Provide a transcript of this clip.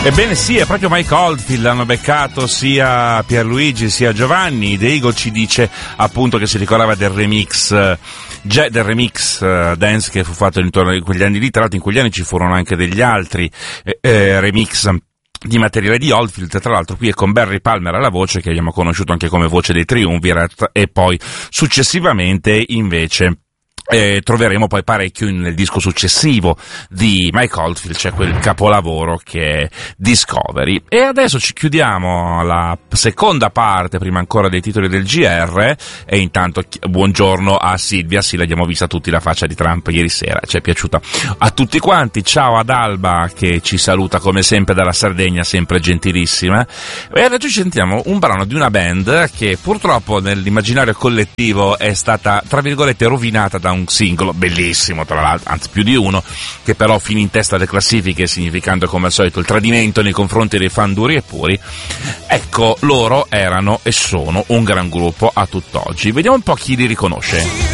Ebbene sì, è proprio Mike Oldfield, l'hanno beccato sia Pierluigi sia Giovanni. The Eagle ci dice appunto che si ricordava del remix dance che fu fatto intorno a quegli anni lì. Tra l'altro in quegli anni ci furono anche degli altri remix di materiale di Oldfield, tra l'altro qui è con Barry Palmer alla voce, che abbiamo conosciuto anche come voce dei Triumvirate, e poi successivamente invece troveremo poi parecchio nel disco successivo di Mike Oldfield, c'è quel capolavoro che è Discovery. E adesso ci chiudiamo alla seconda parte, prima ancora dei titoli del GR, e intanto buongiorno a Silvia. Sì, l'abbiamo vista tutti la faccia di Trump ieri sera, ci è piaciuta a tutti quanti. Ciao ad Alba che ci saluta come sempre dalla Sardegna, sempre gentilissima. E adesso ci sentiamo un brano di una band che purtroppo nell'immaginario collettivo è stata, tra virgolette, rovinata da un singolo bellissimo, tra l'altro, anzi più di uno, che però finì in testa alle classifiche, significando come al solito il tradimento nei confronti dei fan duri e puri. Ecco, loro erano e sono un gran gruppo a tutt'oggi. Vediamo un po' chi li riconosce.